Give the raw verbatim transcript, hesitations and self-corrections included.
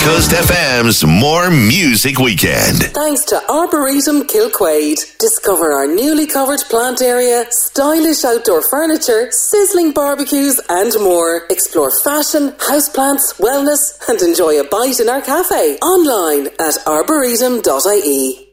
Coast F M's More Music Weekend. Thanks to Arboretum Kilquade. Discover our newly covered plant area, stylish outdoor furniture, sizzling barbecues and more. Explore fashion, houseplants, wellness and enjoy a bite in our cafe. Online at arboretum dot I E.